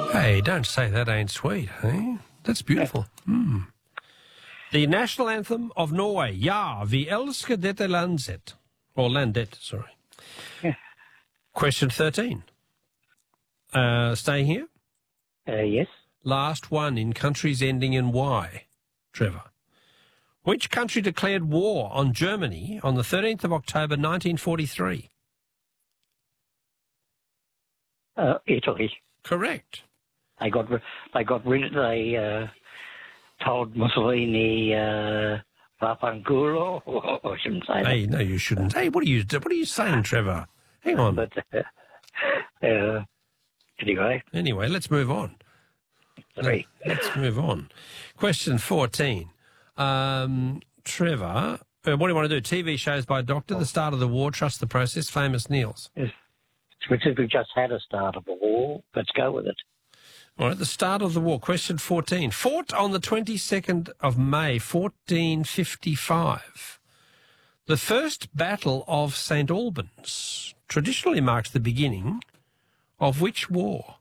Hey, don't say that ain't sweet, eh? That's beautiful. Mm. The national anthem of Norway, Ja, vi elsker dette landet. Or landet, sorry. Yeah. Question 13. Staying here? Yes. Last one in countries ending in Y, Trevor. Which country declared war on Germany on the 13th of October 1943? Italy. Correct. They told Mussolini Vaffanculo. I shouldn't say that. Hey, no, you shouldn't. Hey, what are you saying, Trevor? Hang on. But Anyway, let's move on. Sorry. Let's move on. Question 14. Trevor, what do you want to do? TV shows by Doctor, The Start of the War, Trust the Process, Famous Neils. Yes. Since we've just had a start of the war, let's go with it. All right, the start of the war. Question 14. Fought on the 22nd of May, 1455. The First Battle of St. Albans traditionally marks the beginning of which war?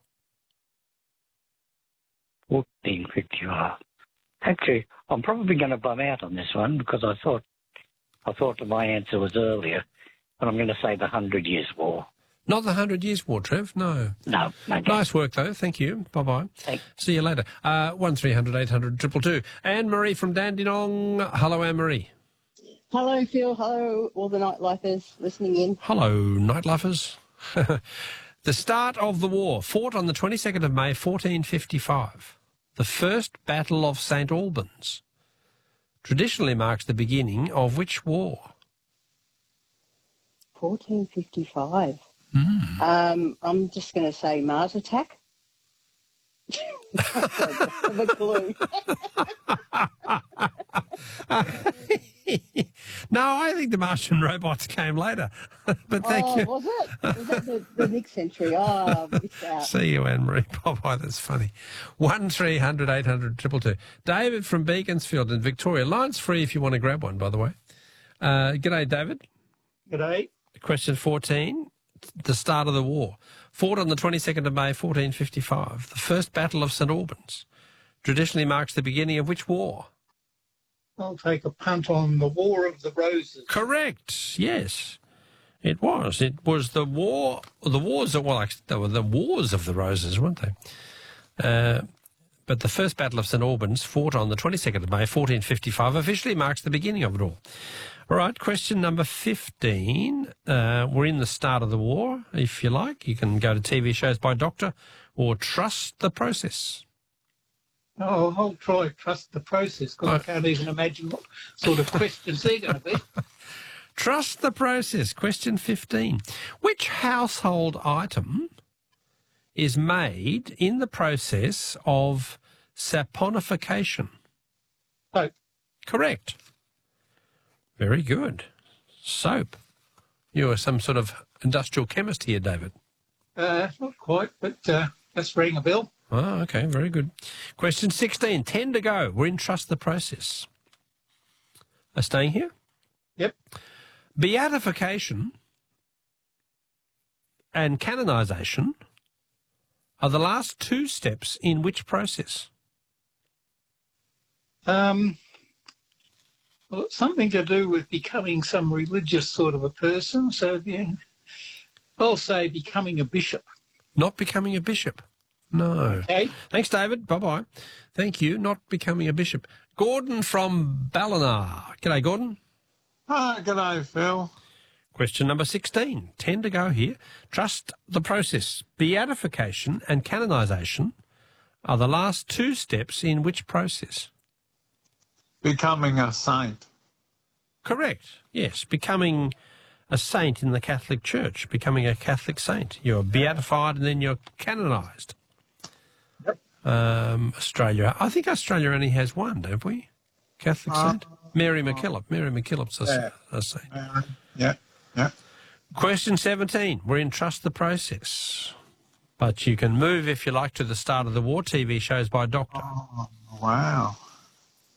1455. Actually, I'm probably going to bum out on this one because I thought that my answer was earlier, but I'm going to say the 100 Years' War. Not the 100 Years' War, Trev, no. No. Okay. Nice work, though. Thank you. Bye-bye. Thanks. See you later. 1300 800 222. Anne-Marie from Dandenong. Hello, Anne-Marie. Hello, Phil. Hello, all the nightlifers listening in. Hello, nightlifers. The start of the war, fought on the 22nd of May, 1455. The First Battle of St. Albans traditionally marks the beginning of which war? 1455. I'm just going to say Mars attack. I don't have a clue. No, I think the Martian robots came later. But thank you. Was it? Was that the next century? Oh, I missed out. See you, Anne-Marie. Bye-bye. That's funny. 1300 800 222. David from Beaconsfield in Victoria. Line's free if you want to grab one, by the way. G'day, David. G'day. Question 14. The start of the war. Fought on the 22nd of May, 1455. The First Battle of St. Albans traditionally marks the beginning of which war? I'll take a punt on the War of the Roses. Correct. Yes, it was. It was the war. The wars. Well, actually, they were the Wars of the Roses, weren't they? But the First Battle of St. Albans, fought on the 22nd of May, 1455, officially marks the beginning of it all. All right, question number 15. We're in the start of the war, if you like. You can go to TV shows by Doctor or Trust the Process. Oh, I'll try Trust the Process because I can't even imagine what sort of questions they're going to be. Trust the Process. Question 15. Which household item is made in the process of saponification? Soap. Correct. Very good. Soap. You are some sort of industrial chemist here, David. Not quite, but let's ring a bell. Oh, okay, very good. Question 16, 10 to go. We're in Trust the Process. Are staying here? Yep. Beatification and canonisation are the last two steps in which process? Well, it's something to do with becoming some religious sort of a person. So yeah, I'll say becoming a bishop. Not becoming a bishop. No. Okay. Thanks, David. Bye-bye. Thank you. Not becoming a bishop. Gordon from Ballina. G'day, Gordon. Hi, g'day, Phil. Question number 16. 10 to go here. Trust the process. Beatification and canonisation are the last two steps in which process? Becoming a saint. Correct. Yes, becoming a saint in the Catholic Church, becoming a Catholic saint. You're beatified and then you're canonised. Yep. Australia. I think Australia only has one, don't we? Catholic saint? Mary MacKillop. Mary MacKillop's a saint. Yeah. Question 17. We're in Trust the Process. But you can move, if you like, to the start of the war TV shows by Doctor. Oh, wow.